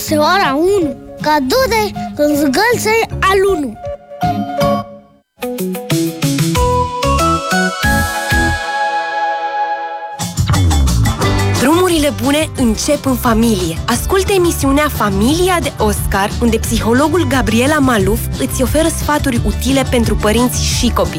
Este ora 1. Cadou de zgâlțe al 1. Drumurile bune încep în familie. Ascultă emisiunea Familia de Oscar, unde psihologul Gabriela Maluf îți oferă sfaturi utile pentru părinți și copii.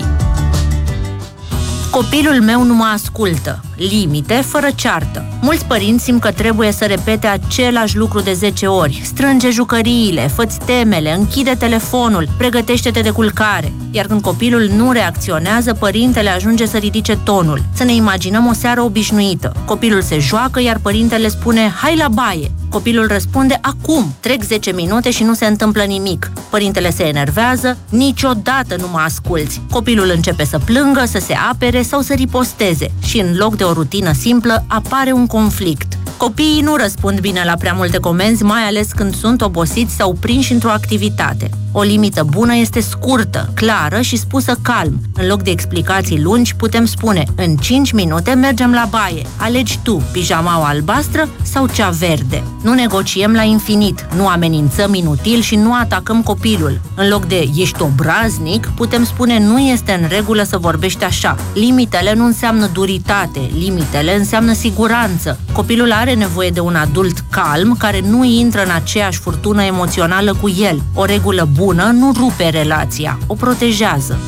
Copilul meu nu mă ascultă. Limite fără ceartă. Mulți părinți simt că trebuie să repete același lucru de 10 ori. Strânge jucăriile, fă-ți temele, închide telefonul, pregătește-te de culcare. Iar când copilul nu reacționează, părintele ajunge să ridice tonul. Să ne imaginăm o seară obișnuită. Copilul se joacă, iar părintele spune: hai la baie. Copilul răspunde: acum. Trec 10 minute și nu se întâmplă nimic. Părintele se enervează: niciodată nu mă asculți. Copilul începe să plângă, să se apere sau să riposteze și în loc de o rutină simplă apare un conflict. Copiii nu răspund bine la prea multe comenzi, mai ales când sunt obosiți sau prinși într-o activitate. O limită bună este scurtă, clară și spusă calm. În loc de explicații lungi, putem spune: în 5 minute mergem la baie. Alegi tu pijamaua albastră sau cea verde. Nu negociem la infinit, nu amenințăm inutil și nu atacăm copilul. În loc de ești obraznic, putem spune: nu este în regulă să vorbești așa. Limitele nu înseamnă duritate, limitele înseamnă siguranță. Copilul are nevoie de un adult calm care nu intră în aceeași furtună emoțională cu el. O regulă bună nu rupe relația, o protejează.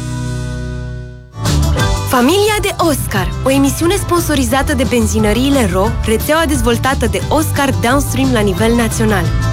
Familia de Oscar, o emisiune sponsorizată de benzinăriile RO, rețeaua dezvoltată de Oscar Downstream la nivel național.